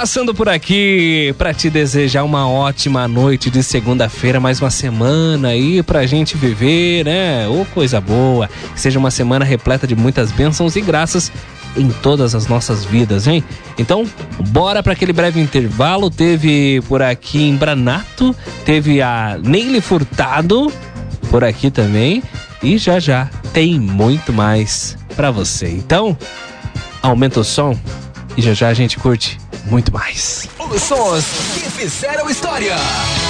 Passando por aqui para te desejar uma ótima noite de segunda-feira, mais uma semana aí pra gente viver, né? Ô, coisa boa. Que seja uma semana repleta de muitas bênçãos e graças em todas as nossas vidas, hein? Então, bora para aquele breve intervalo. Teve por aqui em Branato, teve a Neile Furtado por aqui também. E já tem muito mais pra você. Então, aumenta o som e já a gente curte muito mais. Os sons que fizeram história.